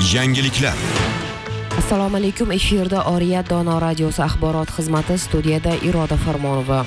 Yangiliklar. Assalomu alaykum. Efirda Oriyat Dono radiosi axborot xizmati, studiyada Iroda Farmonova.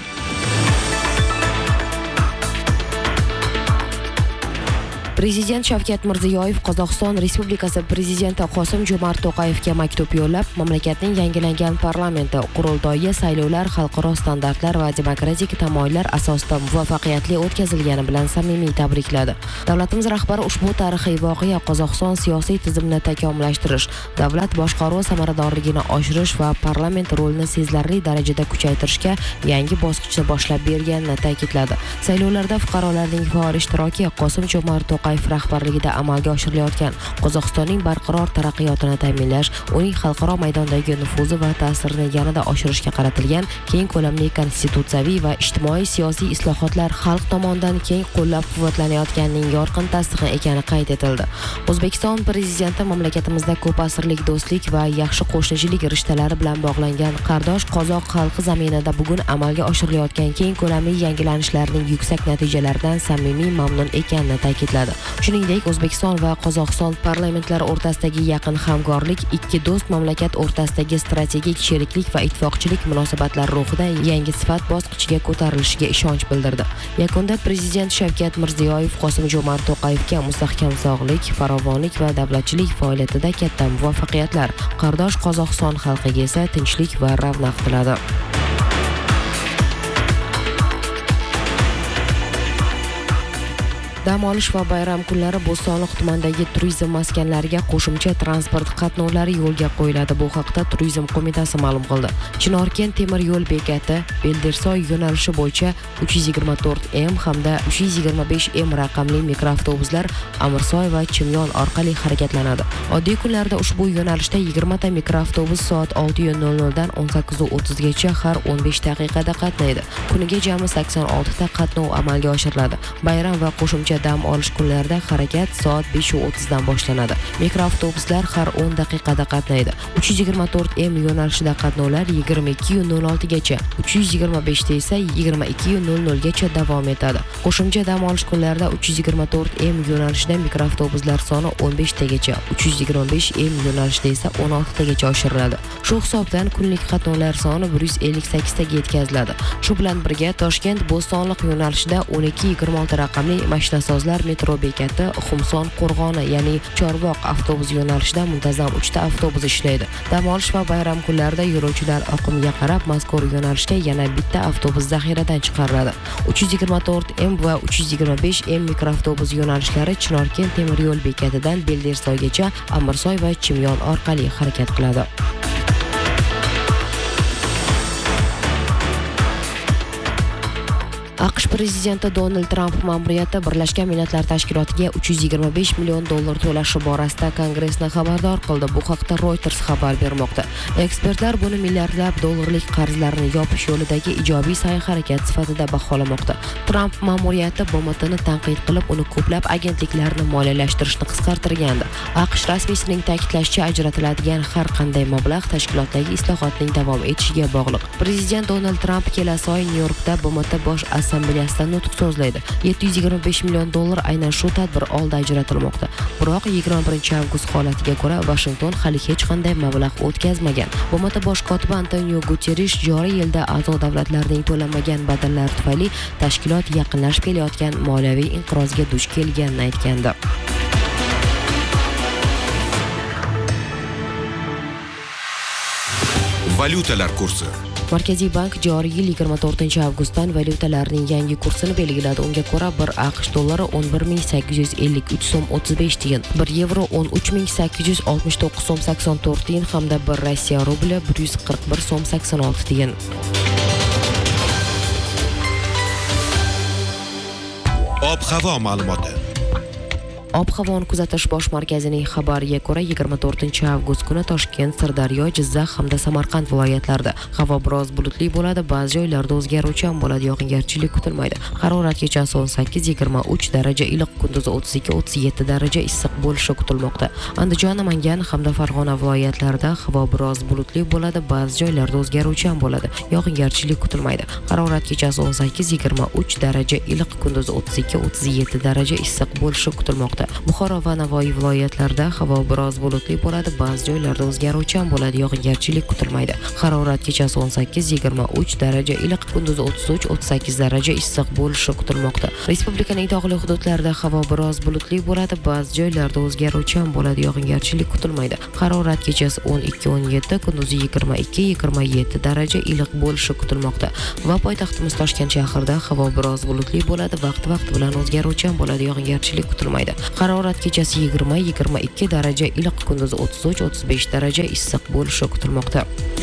Prezident Shavkat Mirziyoyev Qozog'iston Respublikasi Prezidenti Qosim-Jo'mart To'qayevga maktub yo'llab, mamlakatning yangilangan parlamenti qurultoyi saylovlar xalqaro standartlar va demokratik tamoyillar asosida muvaffaqiyatli o'tkazilgani bilan samimiy tabrikladi. Davlatimiz rahbari ushbu tarixiy voqea Qozog'iston siyosiy tizimini takomillashtirish, davlat boshqaruvi samaradorligini oshirish va parlament rolini sezilarli darajada kuchaytirishga yangi bosqichni boshlab berganini ta'kidladi. Saylovlarda fuqarolarning faol ishtiroki Qosim-Jo'mart To'qayev rahbarligida amalga oshirilayotgan Qozog'istonning barqaror taraqqiyotini ta'minlash, uning xalqaro maydondagi nufuzi va ta'sirini yanada oshirishga qaratilgan keng ko'lamli konstitutsiyaviy va ijtimoiy siyosiy islohotlar xalq tomonidan keng qo'llab-quvvatlanayotganining yorqin tasdig'i ekani qayd etildi. O'zbekiston prezidenti mamlakatimizda ko'p asrlik do'stlik va yaxshi qo'shnichilik rishtalari bilan bog'langan qardosh qozoq xalqi zaminida bugun amalga oshirilayotgan keng ko'lamli yangilanishlarning yuksak natijalaridan samimiy mamnun ekanini ta'kidladi. Shuningdek, O'zbekiston va Qozog'iston parlamentlari o'rtasidagi yaqin hamkorlik ikki do'st mamlakat o'rtasidagi strategik sheriklik va ittifoqchilik munosabatlari ruhida yangi sifat bosqichiga ko'tarilishiga ishonch bildirdi. Yakunda Prezident Shavkat Mirziyoyev Qosim-Jo'mart To'qayevga mustahkam sog'lik, farovonlik va davlatchilik faoliyatida katta muvaffaqiyatlar, qardosh Qozog'iston xalqiga esa tinchlik va ravnaq tiladi. Dam olish va bayram kunlari Bo'stonliq tumanidagi turizm maskanlariga qo'shimcha transport qatnovlari yo'lga qo'yiladi. Bu haqda Turizm qo'mitasi ma'lum qildi. Chinorkent temir yo'l bekati Beldersoy yo'nalishi bo'yicha 324M hamda 325M raqamli mikroavtobuslar Amirsoy va Chimyon orqali harakatlanadi. Oddiy kunlarda ushbu yo'nalishda 20 ta mikroavtobus soat 6:00 dan 18:30 gacha har 15 daqiqada qatnaydi. Kuniga jami 86 ta qatnov amalga oshiriladi. Bayram va qo'shimcha dam olish kunlarida harakat soat 5:30 dan boshlanadi. Mikroavtobuslar har 10 daqiqada qatnaydi. 324M yo'nalishida qatnovlar 22:06 gacha, 325 ta esa 22:00 gacha davom etadi. Qo'shimcha dam olish kunlarida 324M yo'nalishida mikroavtobuslar soni 15 tagacha, 325M yo'nalishida esa 16 tagacha oshiriladi. Shu hisobdan kunlik qatnovlar soni 158 taga yetkaziladi. Shu bilan birga Toshkent Bo'stonliq yo'nalishida 1226 raqamli mashinasozlar metro bekati Xumson Qo'rg'oni, ya'ni Chorvoq avtobus yo'nalishida muntazam 3 ta avtobus ishlaydi. Dam olish va bayram kunlarida yo'lovchilar oqimiga qarab mazkur yo'nalishga yana bitta avtobus zaxiradan chiqariladi. 324M va 325M mikroavtobus yo'nalishlari Chinorkent temir yo'l bekatidan Beldersoygacha Amirsoy va Chimyon orqali harakat qiladi. AQSh prezidenti Donald Tramp ma'muriyati Birlashgan Millatlar Tashkilotiga $325 million to'lashi borasida Kongressni xabardor qildi. Bu haqda Reuters xabar bermoqda. Ekspertlar buni milliardlab dollarlik qarzlarni yopish yo'lidagi ijobiy sa'y-harakat sifatida baholamoqda. Tramp ma'muriyati BMTni tanqid qilib, uni ko'plab agentliklarni moliyalashtirishni qisqartirgandi. AQSh rasmiysining ta'kidlashicha, ajratiladigan har qanday mablag' tashkilotdagi islohotning davom etishiga bog'liq. Prezident Donald Tramp kelasi oy Nyu-Yorkda BMT bosh assambleyasida nutq so'zlaydi. $725 million aynan shu tadbir oldi ajratilmoqda. Biroq 21 avgust holatiga ko'ra Washington hali hech qanday mablag' o'tkazmagan. BMT bosh kotibi Antonio Guterres joriy yilda a'zo davlatlarning to'lanmagan badallari tufayli tashkilot yaqinlashib kelayotgan moliyaviy inqirozga duch kelganini aytgandi. Valyutalar kursi. Markaziy bank joriy yil 24 avgustdan valyutalarning yangi kursini belgiladi. Unga ko'ra 1 AQSh dollari 11.853 so'm 35 tiyin, 1 yevro 13.869 so'm 84 tiyin hamda 1 Rossiya rubli 141 so'm 86 tiyin. Ob-havo ma'lumoti. Ob-havoni kuzatish bosh markazining xabariga ko'ra 24 avgust kuni Toshkent, Sirdaryo, Jizzax hamda Samarqand viloyatlarida havo biroz bulutli bo'ladi, ba'zi joylarda o'zgaruvchan bo'ladi, yog'ingarchilik kutilmaydi. Harorat kechasi 18-23 daraja iliq, kunduzi 32-37 daraja issiq bo'lishi kutilmoqda. Andijon, Namangan hamda Farg'ona viloyatlarida havo biroz bulutli bo'ladi, ba'zi joylarda o'zgaruvchan bo'ladi, yog'ingarchilik kutilmaydi. Harorat kechasi 18-23 daraja iliq, kunduzi 32-37 daraja issiq bo'lishi kutilmoqda. kutilmoqda. Buxoro va Navoiy viloyatlarida havo biroz bulutli bo'ladi, ba'zi joylarda o'zgaruvchan bo'ladi, yog'ingarchilik kutilmaydi. Harorat kechasi 18-23 daraja iliq, kunduzi 33-38 daraja issiq bo'lishi kutilmoqda. Respublikaning tog'li hududlarida havo biroz bulutli bo'ladi, ba'zi joylarda o'zgaruvchan bo'ladi, yog'ingarchilik kutilmaydi. Harorat kechasi 12-17, kunduzi 22-27 daraja iliq bo'lishi kutilmoqda. Va poytaxtimiz Toshkent shahrida havo biroz bulutli bo'ladi, vaqti bilan o'zgaruvchan bo'ladi, yog'ingarchilik kutilmaydi. Harorat kechasi 20-22 daraja iliq, kunduzi 33-35 daraja issiq bo'lishi kutilmoqda.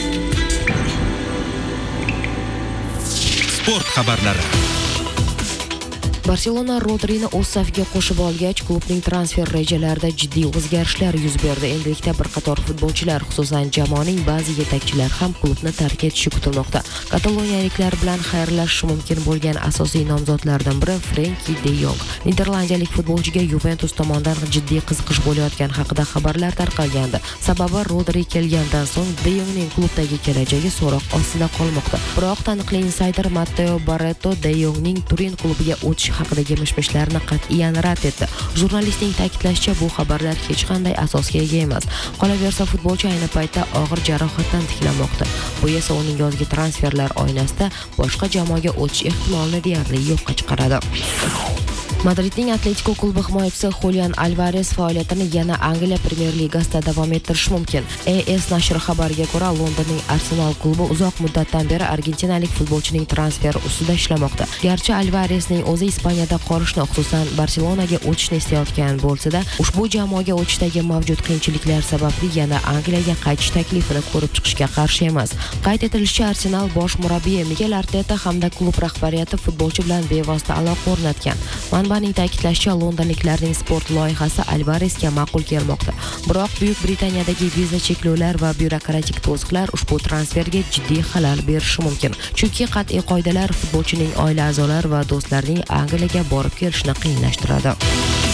Sport xabarlari. Barselona Rodrini o'z safiga qo'shib olgach, klubning transfer rejalarida jiddiy o'zgarishlar yuz berdi. Endilikda bir qator futbolchilar, xususan jamoaning ba'zi yetakchilari ham klubni tark etishi kutilmoqda. Kataloniyaliklar bilan xayrlashishi mumkin bo'lgan asosiy nomzodlardan biri Frenkie de Jong. Niderlandiyalik futbolchiga Juventus tomonidan jiddiy qiziqish bo'layotgani haqida xabarlar tarqalgandi. Sababi Rodri kelgandan so'ng de Jongning klubdagi kelajagi so'roq ostida qolmoqda. Biroq taniqli insider Matteo Barreto de Jongning Turin klubiga o'tish haqidagi mish-mishlarni qat'iyan rad etdi. Jurnalistning ta'kidlashicha, bu xabarlar hech qanday asosga ega emas. Qolaversa, futbolchi ayni paytda og'ir jarohatdan tiklanmoqda. Bu esa uning yozgi transferlar oynasida boshqa jamoaga o'tish ehtimolini deyarli yo'qqa chiqaradi. Madridning Atletico klubi himoyachisi Julian Alvares faoliyatini yana Angliya Premyer Ligasida davom ettirishi mumkin. AS nashri xabariga ko'ra, Londonning Arsenal klubi uzoq muddatdan beri argentinalik futbolchining transferi ustida ishlamoqda. Garchi Alvaresning o'zi Ispaniyada qolishni, xususan Barselonaga o'tishni istayotgan bo'lsa-da, ushbu jamoaga o'tishdagi mavjud qiyinchiliklar sababli yana Angliyaga qaytish taklifini ko'rib chiqishga qarshi emas. Qayd etilishicha, Arsenal bosh murabbiyi Mikel Arteta hamda klub rahbariyati futbolchi bilan bevosita aloqa o'rnatgan. Manbaning ta'kidlashicha, londonliklarning sport loyihasi Alvaresga ma'qul kelmoqda. Biroq Buyuk Britaniyadagi viza cheklovlar va byurokratik to'siqlar ushbu transferga jiddiy xalal berishi mumkin. Chunki qat'iy qoidalar futbolchining oila a'zolari va do'stlarining Angliyaga borib kelishini qiyinlashtiradi.